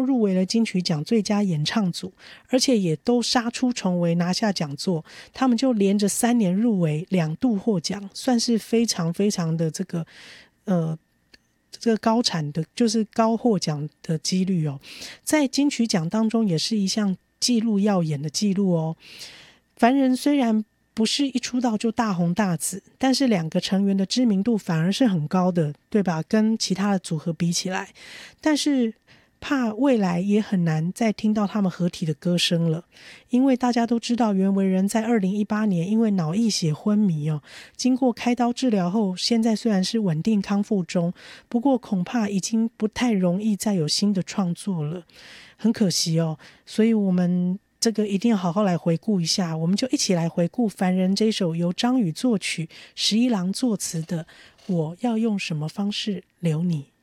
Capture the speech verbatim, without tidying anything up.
都入围了金曲奖最佳演唱组，而且也都杀出重围拿下讲座，他们就连着三年入围，两度获奖，算是非常非常的这个呃这个高产的，就是高获奖的几率哦。在金曲奖当中也是一项记录耀眼的记录哦。凡人虽然不是一出道就大红大紫，但是两个成员的知名度反而是很高的，对吧？跟其他的组合比起来，但是怕未来也很难再听到他们合体的歌声了，因为大家都知道袁惟仁在二零一八年因为脑溢血昏迷哦，经过开刀治疗后，现在虽然是稳定康复中，不过恐怕已经不太容易再有新的创作了，很可惜哦。所以我们这个一定要好好来回顾一下，我们就一起来回顾凡人这首由张宇作曲、十一郎作词的《我要用什么方式留你》。